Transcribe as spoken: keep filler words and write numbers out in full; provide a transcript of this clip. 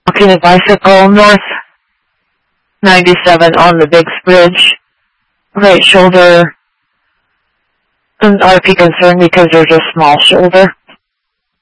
Walking a bicycle north ninety-seven on the Biggs Bridge. Right shoulder. An R P concern because there's a small shoulder.